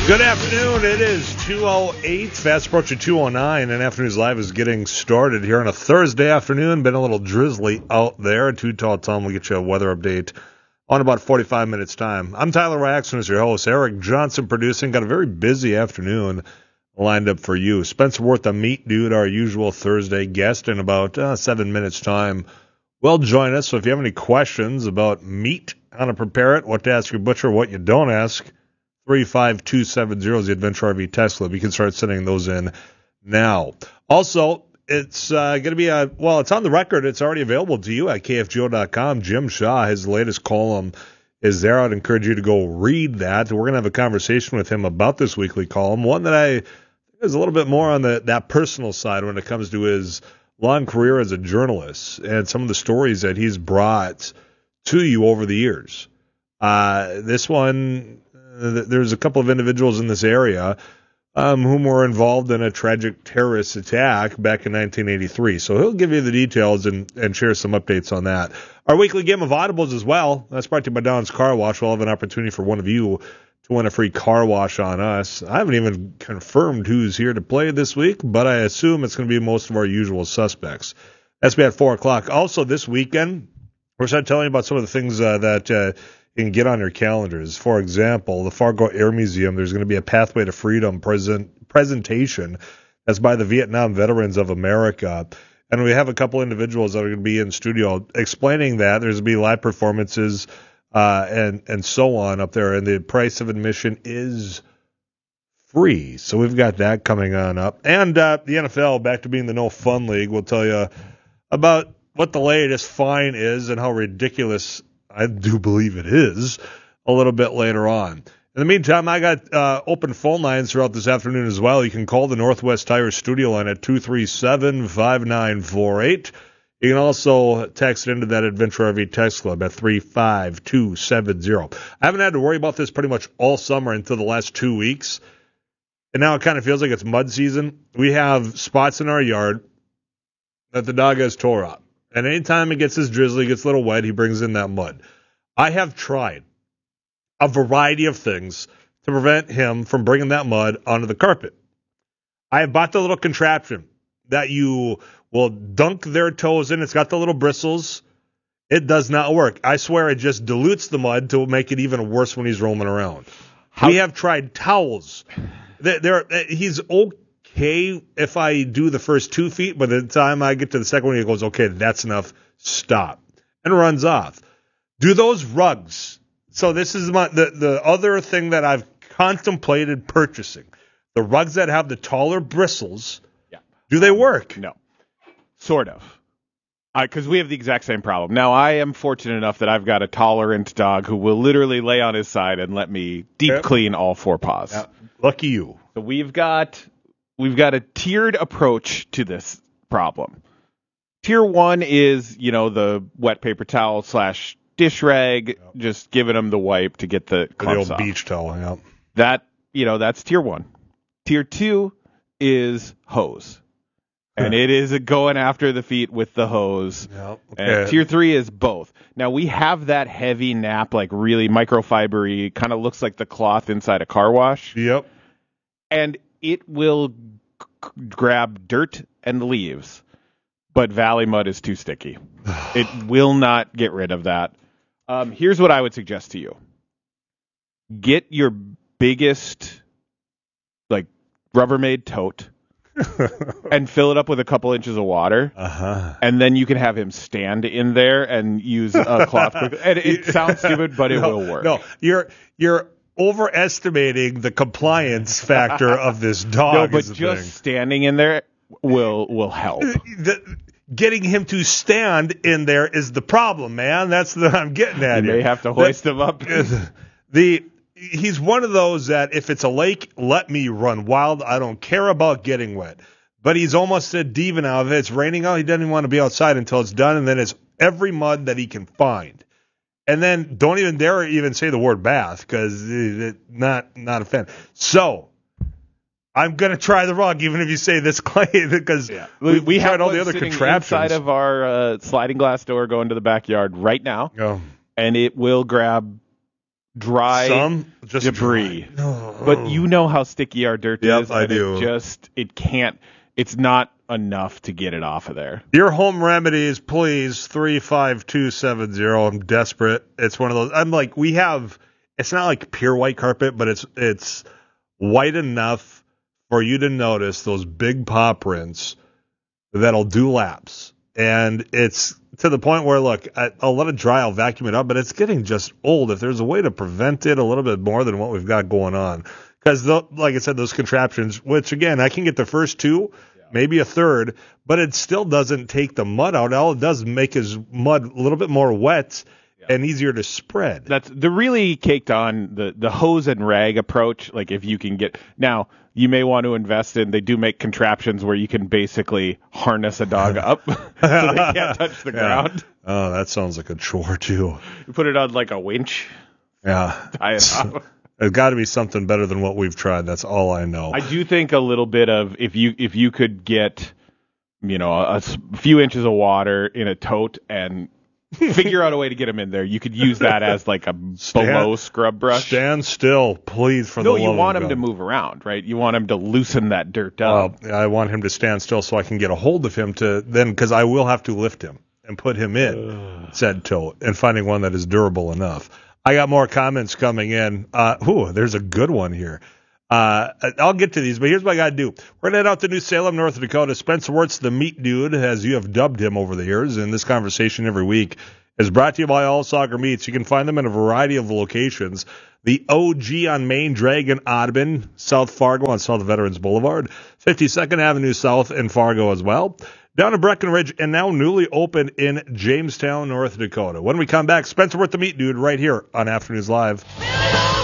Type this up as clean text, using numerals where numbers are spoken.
Good afternoon. It is 2:08, fast approaching 2:09, and Afternoons Live is getting started here on a Thursday afternoon. Been a little drizzly out there. Too Tall Tom will get you a weather update on about 45 minutes' time. I'm Tyler Waxman as your host. Eric Johnson producing. Got a very busy afternoon lined up for you. Spencer Worth, the Meat Dude, our usual Thursday guest, in about 7 minutes' time will join us. So if you have any questions about meat, how to prepare it, what to ask your butcher, what you don't ask, 35270 is the Adventure RV text club. You can start sending those in now. Also, it's going to be it's on the record. It's already available to you at kfgo.com. Jim Shaw, his latest column is there. I'd encourage you to go read that. We're going to have a conversation with him about this weekly column, one that I think is a little bit more on that personal side when it comes to his long career as a journalist and some of the stories that he's brought to you over the years. This one, there's a couple of individuals in this area whom were involved in a tragic terrorist attack back in 1983. So he'll give you the details and share some updates on that. Our weekly game of audibles as well. That's brought to you by Don's Car Wash. We'll have an opportunity for one of you to win a free car wash on us. I haven't even confirmed who's here to play this week, but I assume it's going to be most of our usual suspects. That's be at 4 o'clock. Also, this weekend, we're going to tell you about some of the things that you can get on your calendars. For example, the Fargo Air Museum, there's going to be a Pathway to Freedom presentation that's by the Vietnam Veterans of America. And we have a couple individuals that are going to be in studio explaining that. There's going to be live performances and so on up there. And the price of admission is free. So we've got that coming on up. And the NFL, back to being the No Fun League, we'll tell you about what the latest fine is and how ridiculous I do believe it is a little bit later on. In the meantime, I got open phone lines throughout this afternoon as well. You can call the Northwest Tire studio line at 237-5948. You can also text into that Adventure RV text club at 35270. I haven't had to worry about this pretty much all summer until the last 2 weeks. And now it kind of feels like it's mud season. We have spots in our yard that the dog has tore up. And anytime it gets this drizzly, gets a little wet, he brings in that mud. I have tried a variety of things to prevent him from bringing that mud onto the carpet. I have bought the little contraption that you will dunk their toes in. It's got the little bristles. It does not work. I swear it just dilutes the mud to make it even worse when he's roaming around. We have tried towels. He's okay if I do the first 2 feet, but by the time I get to the second one, he goes, okay, that's enough, stop, and runs off. Do those rugs. So this is the other thing that I've contemplated purchasing. The rugs that have the taller bristles, do they work? No. Sort of. Because we have the exact same problem. Now, I am fortunate enough that I've got a tolerant dog who will literally lay on his side and let me deep clean all four paws. Lucky you. So we've got a tiered approach to this problem. Tier 1 is, the wet paper towel / dish rag, just giving them the wipe to get the clumps off. Beach towel, yeah. That's tier 1. Tier 2 is hose. And it is going after the feet with the hose. Yep. Okay. And tier 3 is both. Now, we have that heavy nap, like really microfibery, kind of looks like the cloth inside a car wash. Yep. And it will grab dirt and leaves, but Valley Mud is too sticky. It will not get rid of that. Here's what I would suggest to you. Get your biggest, Rubbermaid tote and fill it up with a couple inches of water. And then you can have him stand in there and use a cloth. And it sounds stupid, but it will work. No, you're overestimating the compliance factor of this dog. No, but just standing in there will help. Getting him to stand in there is the problem, man. That's what I'm getting at. You may have to hoist him up. He's one of those that if it's a lake, let me run wild. I don't care about getting wet. But he's almost a diva now. If it's raining out, he doesn't even want to be outside until it's done, and then it's every mud that he can find. And then don't even dare even say the word bath because not a fan. So I'm going to try the rug, even if you say this clay, because we tried all the other contraptions. Inside of our sliding glass door going to the backyard right now, and it will grab dry Some just debris. Dry. But you know how sticky our dirt is. Yep, I do. It's not enough to get it off of there. Your home remedies, please, 35270. I'm desperate. It's one of those. I'm like, it's not like pure white carpet, but it's white enough for you to notice those big paw prints that'll do laps. And it's to the point where, look, I'll let it dry, I'll vacuum it up, but it's getting just old. If there's a way to prevent it a little bit more than what we've got going on. Because, like I said, those contraptions, which, again, I can get the first two, maybe a third, but it still doesn't take the mud out. All it does is make his mud a little bit more wet and easier to spread. That's the really caked on the hose and rag approach. Like if you can get now, you may want to invest in. They do make contraptions where you can basically harness a dog up so they can't touch the ground. Oh, that sounds like a chore too. You put it on like a winch. Yeah, tie it up. There's got to be something better than what we've tried. That's all I know. I do think a little bit of if you could get, a few inches of water in a tote and figure out a way to get them in there. You could use that as like a below scrub brush. Stand still, please, for the love of God. No, you want him to move around, right? You want him to loosen that dirt up. I want him to stand still so I can get a hold of him because I will have to lift him and put him in said tote and finding one that is durable enough. I got more comments coming in. There's a good one here. I'll get to these, but here's what I got to do. We're going to head out to New Salem, North Dakota. Spencer Wirtz, the meat dude, as you have dubbed him over the years, and this conversation every week is brought to you by All Soccer Meats. You can find them in a variety of locations. The OG on Main, Dragon, Audubon, South Fargo on South Veterans Boulevard, 52nd Avenue South in Fargo as well, down in Breckenridge, and now newly open in Jamestown, North Dakota. When we come back, Spencer Wirtz, the meat dude, right here on Afternoons Live.